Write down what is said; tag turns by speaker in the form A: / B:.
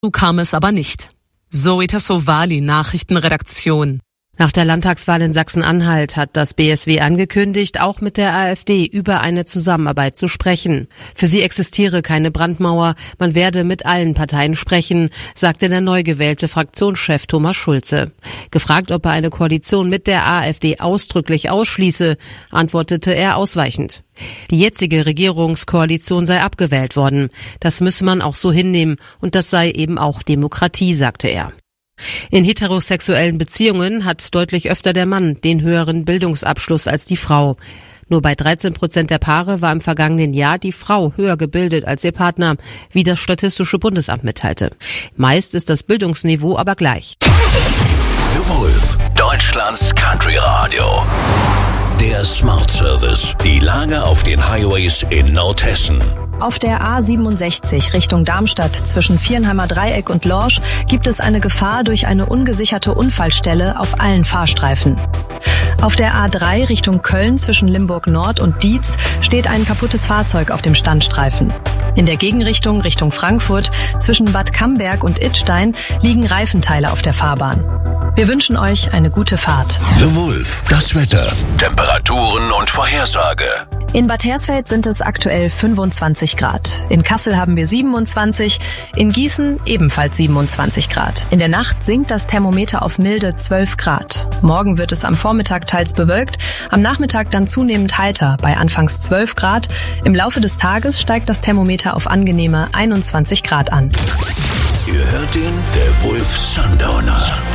A: So kam es aber nicht. Zoe Tassovali, Nachrichtenredaktion.
B: Nach der Landtagswahl in Sachsen-Anhalt hat das BSW angekündigt, auch mit der AfD über eine Zusammenarbeit zu sprechen. Für sie existiere keine Brandmauer, man werde mit allen Parteien sprechen, sagte der neu gewählte Fraktionschef Thomas Schulze. Gefragt, ob er eine Koalition mit der AfD ausdrücklich ausschließe, antwortete er ausweichend. Die jetzige Regierungskoalition sei abgewählt worden. Das müsse man auch so hinnehmen und das sei eben auch Demokratie, sagte er. In heterosexuellen Beziehungen hat deutlich öfter der Mann den höheren Bildungsabschluss als die Frau. Nur bei 13% der Paare war im vergangenen Jahr die Frau höher gebildet als ihr Partner, wie das Statistische Bundesamt mitteilte. Meist ist das Bildungsniveau aber gleich.
C: The Wolf, Deutschlands Country Radio. Der Smart Service. Die Lage auf den Highways in Nordhessen.
D: Auf der A67 Richtung Darmstadt zwischen Viernheimer Dreieck und Lorsch gibt es eine Gefahr durch eine ungesicherte Unfallstelle auf allen Fahrstreifen. Auf der A3 Richtung Köln zwischen Limburg Nord und Dietz steht ein kaputtes Fahrzeug auf dem Standstreifen. In der Gegenrichtung Richtung Frankfurt zwischen Bad Camberg und Idstein liegen Reifenteile auf der Fahrbahn. Wir wünschen euch eine gute Fahrt.
C: The Wolf, das Wetter, Temperaturen und Vorhersage.
D: In Bad Hersfeld sind es aktuell 25 Grad. In Kassel haben wir 27, in Gießen ebenfalls 27 Grad. In der Nacht sinkt das Thermometer auf milde 12 Grad. Morgen wird es am Vormittag teils bewölkt, am Nachmittag dann zunehmend heiter bei anfangs 12 Grad. Im Laufe des Tages steigt das Thermometer auf angenehme 21 Grad an.
C: Ihr hört den The Wolf Sundowner.